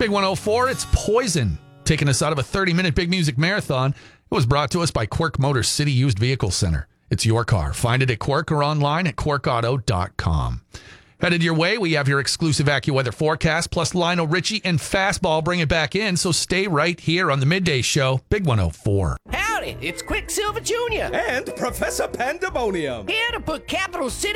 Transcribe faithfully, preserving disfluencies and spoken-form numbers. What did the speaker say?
Big one oh four, it's Poison, taking us out of a thirty-minute big music marathon. It was brought to us by Quirk Motors City Used Vehicle Center. It's your car. Find it at Quirk or online at quirk auto dot com. Headed your way, we have your exclusive AccuWeather forecast, plus Lionel Richie and Fastball bring it back in, so stay right here on the Midday Show, Big one oh four. Howdy, it's Quicksilver Junior And Professor Pandemonium. Here to put Capital City